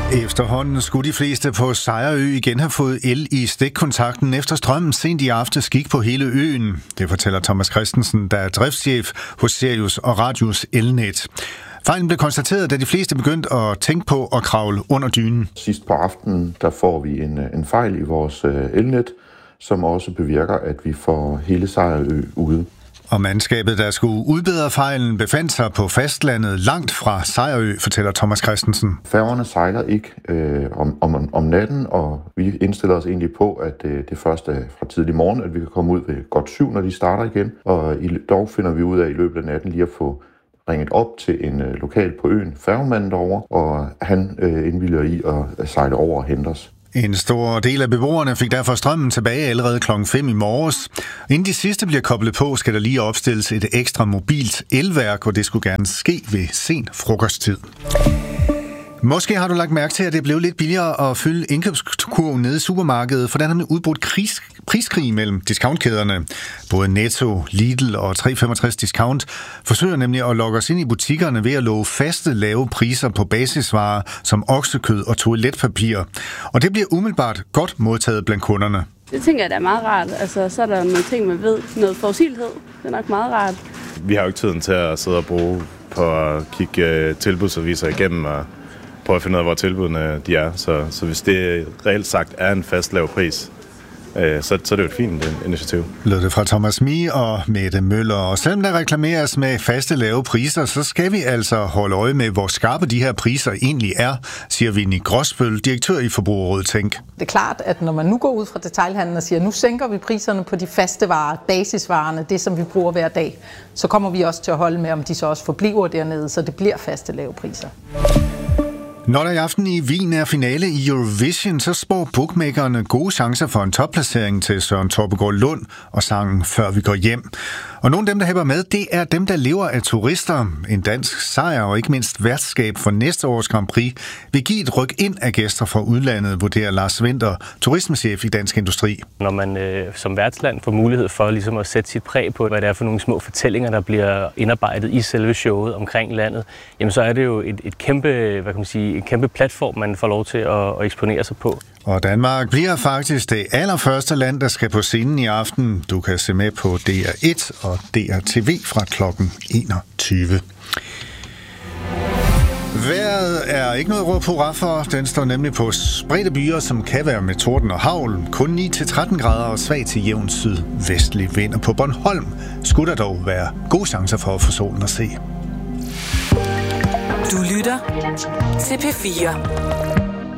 Efterhånden skulle de fleste på Sejerø igen have fået el i stikkontakten efter strømmen sent i aftes gik på hele øen. Det fortæller Thomas Christensen, der er driftschef hos Sirius og Radius Elnet. Fejlen blev konstateret, da de fleste begyndte at tænke på at kravle under dynen. Sidst på aftenen, der får vi en fejl i vores elnet, som også bevirker, at vi får hele Sejerø ude. Og mandskabet, der skulle udbedre fejlen, befandt sig på fastlandet langt fra Sejerø, fortæller Thomas Christensen. Færgerne sejler ikke om natten, og vi indstiller os egentlig på, at det først er fra tidlig morgen, at vi kan komme ud ved godt 7, når de starter igen. Og dog finder vi ud af i løbet af natten lige at få ringet op til en lokal på øen, færgemanden derovre, og han indvilliger i at sejle over og hente os. En stor del af beboerne fik derfor strømmen tilbage allerede klokken 5 i morges. Inden de sidste bliver koblet på, skal der lige opstilles et ekstra mobilt elværk, og det skulle gerne ske ved sen frokosttid. Måske har du lagt mærke til, at det blev lidt billigere at fylde indkøbskurven nede i supermarkedet, for der er nemlig udbrudt priskrig mellem discountkæderne. Både Netto, Lidl og 365 Discount forsøger nemlig at lokke os ind i butikkerne ved at love faste lave priser på basisvarer som oksekød og toiletpapir. Og det bliver umiddelbart godt modtaget blandt kunderne. Det tænker jeg, der er meget rart. Altså, så er der nogle ting, man ved. Noget forudsigelighed. Det er nok meget rart. Vi har jo ikke tiden til at sidde og bruge på at kigge tilbudsaviser igennem og prøve at finde ud af, hvor tilbudene de er. Så hvis det reelt sagt er en fast lav pris, så er det jo et fint initiativ. Lød det fra Thomas Mie og Mette Møller. Og selvom der reklameres med faste lave priser, så skal vi altså holde øje med, hvor skarpe de her priser egentlig er, siger Vinnie Gråsbøl, direktør i Forbrugerrådet Tænk. Det er klart, at når man nu går ud fra detailhandlen og siger, nu sænker vi priserne på de faste varer, basisvarerne, det som vi bruger hver dag, så kommer vi også til at holde med, om de så også forbliver dernede, så det bliver faste lave priser. Når der i aften i Wien er finale i Eurovision, så spår bookmakerne gode chancer for en topplacering til Søren Torpegaard Lund og sangen Før vi går hjem. Og nogle af dem, der hæpper med, det er dem, der lever af turister. En dansk sejr og ikke mindst værtskab for næste års Grand Prix vil give et ryk ind af gæster fra udlandet, vurderer Lars Winter, turismechef i Dansk Industri. Når man som værtsland får mulighed for ligesom at sætte sit præg på, hvad det er for nogle små fortællinger, der bliver indarbejdet i selve showet omkring landet, jamen så er det jo et kæmpe, en kæmpe platform, man får lov til at eksponere sig på. Og Danmark bliver faktisk det allerførste land, der skal på scenen i aften. Du kan se med på DR1 og DRTV fra klokken 21. Vejret er ikke noget råd på for. Den står nemlig på spredte byer, som kan være med torden og hagl. Kun 9-13 grader og svag til jævn sydvestlig vind. Og på Bornholm skulle der dog være gode chancer for at få solen at se. Du lytter til P4.